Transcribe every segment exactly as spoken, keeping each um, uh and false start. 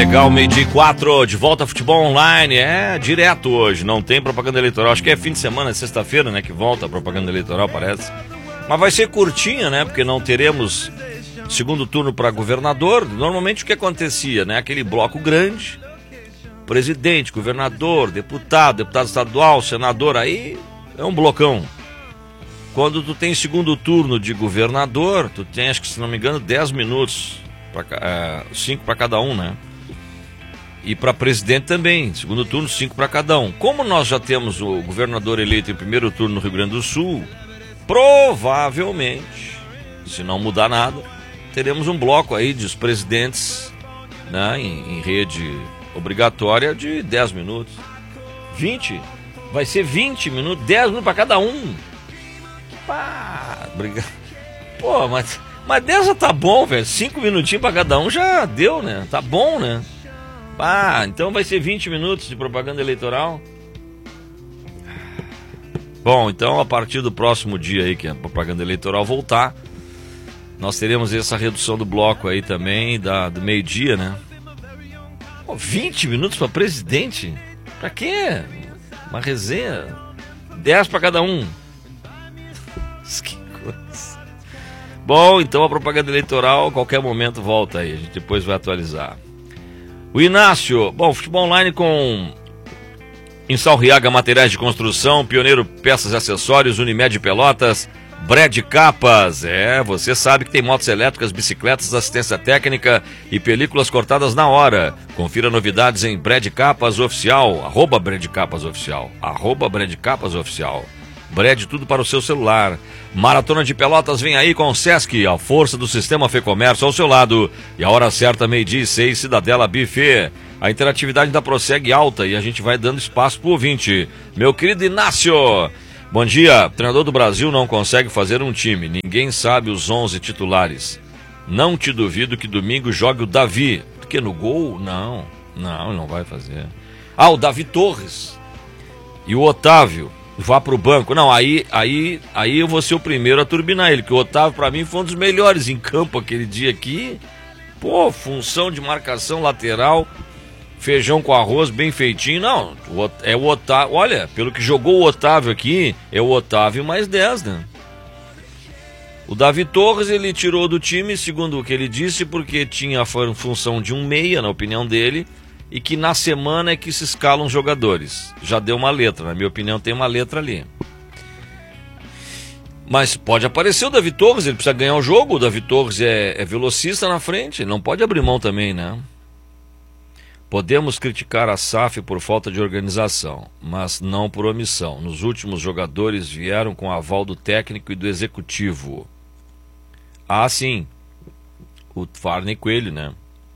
Legal, meio-dia e quatro, de volta ao futebol online, é direto hoje, não tem propaganda eleitoral, acho que é fim de semana, sexta-feira, né, que volta a propaganda eleitoral, parece. Mas vai ser curtinha, né, porque não teremos segundo turno para governador. Normalmente o que acontecia, né, aquele bloco grande, presidente, governador, deputado, deputado estadual, senador, aí é um blocão. Quando tu tem segundo turno de governador, tu tem, acho que se não me engano, dez minutos, cinco para cada um, né? E para presidente também, segundo turno, cinco para cada um. Como nós já temos o governador eleito em primeiro turno no Rio Grande do Sul, provavelmente, se não mudar nada, teremos um bloco aí dos presidentes, né, em, em rede obrigatória de dez minutos. vinte? Vai ser vinte minutos, dez minutos para cada um. Pá, obrigado. Pô, mas, mas dez já tá bom, velho. cinco minutinhos para cada um já deu, né? Tá bom, né? Ah, então vai ser vinte minutos de propaganda eleitoral. Bom, então a partir do próximo dia aí que a propaganda eleitoral voltar, nós teremos essa redução do bloco aí também, da, do meio-dia, né? Pô, vinte minutos para presidente? Pra quê? Uma resenha? dez para cada um. Que coisa. Bom, então a propaganda eleitoral a qualquer momento volta aí, a gente depois vai atualizar. O Inácio, bom, futebol online com em Salriaga, materiais de construção, Pioneiro Peças e Acessórios, Unimed Pelotas, Bred Capas, é, você sabe que tem motos elétricas, bicicletas, assistência técnica e películas cortadas na hora. Confira novidades em Bred Capas Oficial, arroba Bred Capas Oficial, arroba Bred Capas Oficial. Bred, tudo para o seu celular. Maratona de Pelotas vem aí com o Sesc, a força do sistema Fê Comércio ao seu lado. E a hora certa, meio-dia e seis, Cidadela Buffet. A interatividade ainda prossegue alta e a gente vai dando espaço pro ouvinte. Meu querido Inácio, bom dia. Treinador do Brasil não consegue fazer um time. Ninguém sabe os onze titulares. Não te duvido que domingo jogue o Davi. Porque no gol? Não, não, não vai fazer. Ah, o Davi Torres. E o Otávio. Vá pro banco. Não, aí, aí, aí eu vou ser o primeiro a turbinar ele, que o Otávio pra mim foi um dos melhores em campo aquele dia aqui. Pô, função de marcação lateral, feijão com arroz bem feitinho. Não, é o Otávio. Olha, pelo que jogou o Otávio aqui, é o Otávio mais dez, né? O Davi Torres ele tirou do time, segundo o que ele disse, porque tinha a função de um meia, na opinião dele, e que na semana é que se escalam jogadores. Já deu uma letra, na minha opinião tem uma letra ali. Mas pode aparecer o Davi Torres, ele precisa ganhar o jogo, o Davi Torres é, é velocista na frente, ele não pode abrir mão também, né? Podemos criticar a S A F por falta de organização, mas não por omissão. Nos últimos jogadores vieram com aval do técnico e do executivo. Ah, sim, o Farney Coelho, né?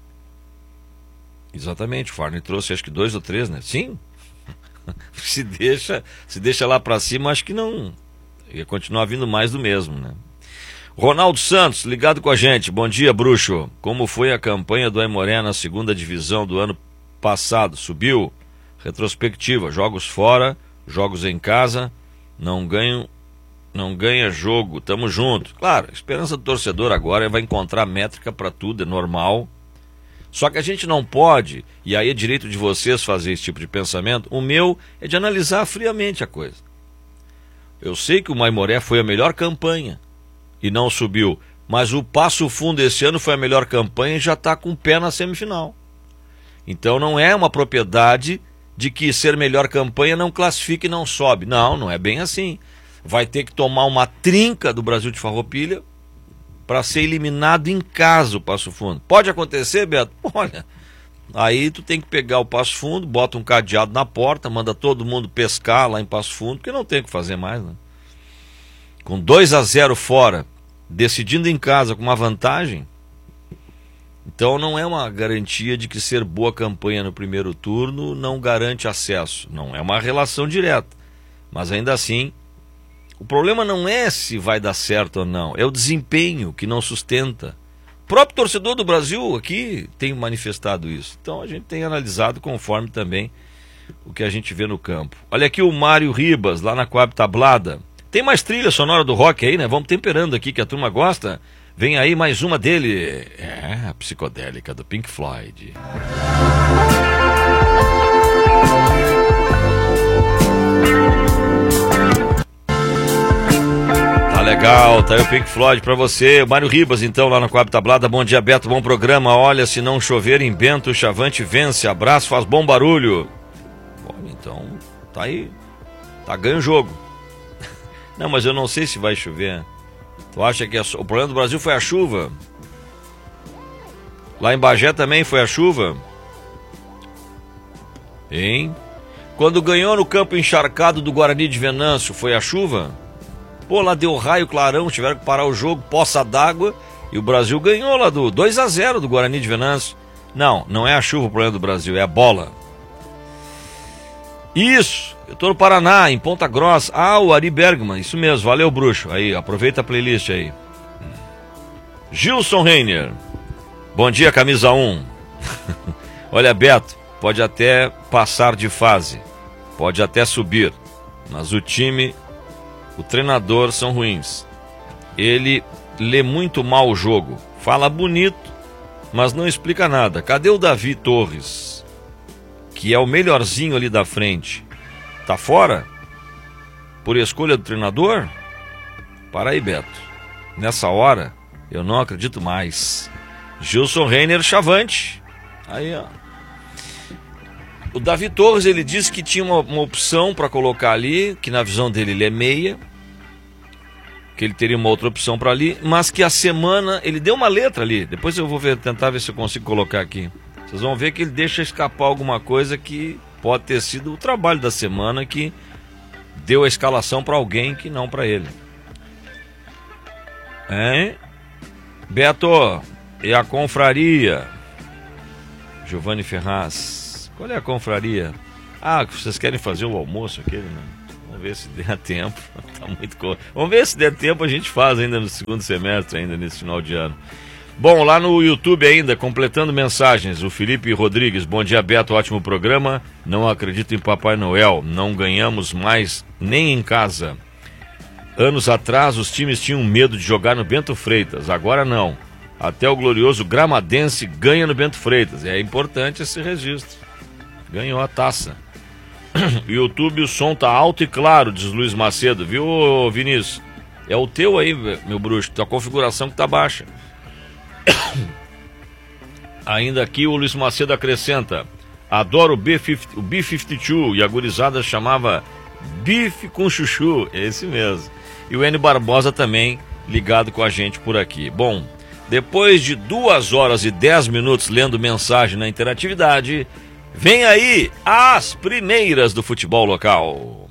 Exatamente, o Farney trouxe acho que dois ou três, né? Sim. se deixa, se deixa lá pra cima, acho que não. Ia continuar vindo mais do mesmo, né? Ronaldo Santos, ligado com a gente. Bom dia, bruxo. Como foi a campanha do Aimoré na segunda divisão do ano passado? Subiu? Retrospectiva, jogos fora, jogos em casa, não ganham, não ganha jogo, tamo junto. Claro, a esperança do torcedor agora é vai encontrar métrica para tudo, é normal. Só que a gente não pode, e aí é direito de vocês fazer esse tipo de pensamento, o meu é de analisar friamente a coisa. Eu sei que o Aimoré foi a melhor campanha e não subiu, mas o Passo Fundo esse ano foi a melhor campanha e já está com o pé na semifinal. Então não é uma propriedade de que ser melhor campanha não classifica e não sobe. Não, não é bem assim. Vai ter que tomar uma trinca do Brasil de Farroupilha para ser eliminado em casa o Passo Fundo. Pode acontecer, Beto? Olha, aí tu tem que pegar o Passo Fundo, bota um cadeado na porta, manda todo mundo pescar lá em Passo Fundo, porque não tem o que fazer mais, né? Com dois a zero fora, decidindo em casa com uma vantagem, então não é uma garantia de que ser boa campanha no primeiro turno não garante acesso. Não é uma relação direta, mas ainda assim, o problema não é se vai dar certo ou não, é o desempenho que não sustenta. O próprio torcedor do Brasil aqui tem manifestado isso. Então a gente tem analisado conforme também o que a gente vê no campo. Olha aqui o Mário Ribas, lá na Coab Tablada. Tem mais trilha sonora do rock aí, né? Vamos temperando aqui que a turma gosta. Vem aí mais uma dele. É, a psicodélica do Pink Floyd. Tá legal, tá aí o Pink Floyd pra você. Mário Ribas, então, lá no Coab Tablada. Bom dia, Beto, bom programa. Olha, se não chover em Bento, o Chavante vence. Abraço, faz bom barulho. Bom, então, tá aí. Tá ganho o jogo. Não, mas eu não sei se vai chover. Tu acha que a, o problema do Brasil foi a chuva? Lá em Bagé também foi a chuva? Hein? Quando ganhou no campo encharcado do Guarani de Venâncio, foi a chuva? Pô, lá deu raio, clarão, tiveram que parar o jogo, poça d'água, e o Brasil ganhou lá do dois a zero do Guarani de Venâncio. Não, não é a chuva o problema do Brasil, é a bola. Isso, eu tô no Paraná, em Ponta Grossa. Ah, o Ari Bergman, isso mesmo, valeu, bruxo. Aí, aproveita a playlist aí. Gilson Reiner, bom dia, camisa um. Olha, Beto, pode até passar de fase, pode até subir, mas o time, o treinador são ruins. Ele lê muito mal o jogo, fala bonito, mas não explica nada. Cadê o Davi Torres, que é o melhorzinho ali da frente? Tá fora? Por escolha do treinador? Para aí, Beto. Nessa hora, eu não acredito mais. Gilson Reiner, Chavante. Aí, ó. O Davi Torres, ele disse que tinha uma, uma opção para colocar ali, que na visão dele ele é meia, que ele teria uma outra opção para ali, mas que a semana, ele deu uma letra ali, depois eu vou ver, tentar ver se eu consigo colocar aqui. Vocês vão ver que ele deixa escapar alguma coisa que pode ter sido o trabalho da semana que deu a escalação para alguém que não para ele. Hein? Beto, e a confraria? Giovanni Ferraz, qual é a confraria? Ah, vocês querem fazer o almoço aquele, né? Vamos ver se der tempo. Tá muito co... Vamos ver se der tempo, a gente faz ainda no segundo semestre, ainda nesse final de ano. Bom, lá no YouTube ainda, completando mensagens, o Felipe Rodrigues, bom dia, Beto, ótimo programa, não acredito em Papai Noel, não ganhamos mais nem em casa. Anos atrás os times tinham medo de jogar no Bento Freitas, agora não. Até o glorioso Gramadense ganha no Bento Freitas, é importante esse registro. Ganhou a taça. YouTube, o som tá alto e claro, diz Luiz Macedo, viu, Vinícius? É o teu aí, meu bruxo, tua configuração que tá baixa. Ainda aqui o Luiz Macedo acrescenta: adoro o B cinquenta, o B cinquenta e dois, e a gurizada chamava bife com chuchu, é esse mesmo. E o N Barbosa também ligado com a gente por aqui. Bom, depois de duas horas e dez minutos lendo mensagem na interatividade, vem aí as primeiras do futebol local.